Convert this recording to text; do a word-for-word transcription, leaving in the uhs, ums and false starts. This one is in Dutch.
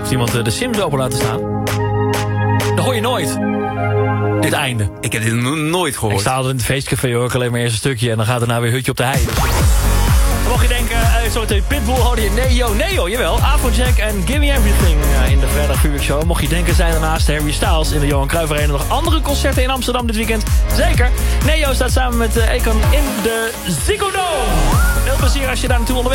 Heeft iemand uh, de Sims open laten staan? Dat hoor je nooit. Dit einde. Ik heb dit no- nooit gehoord. Ik sta altijd in het feestcafé, hoor ik alleen maar eerst een stukje... en dan gaat er nou weer hutje op de hei. Dus... Dan mocht je denken, uh, zo meteen Pitbull hoorde je Neo, Neo, jawel. Afrojack en Gimme Everything uh, in de Vrijdag Vuurwerkshow. Mocht je denken, zijn daarnaast Harry Styles in de Johan Cruijff Arena nog andere concerten in Amsterdam dit weekend? Zeker. Neo staat samen met uh, Akon in de Ziggo Dome. Heel plezier als je daar naartoe onderweg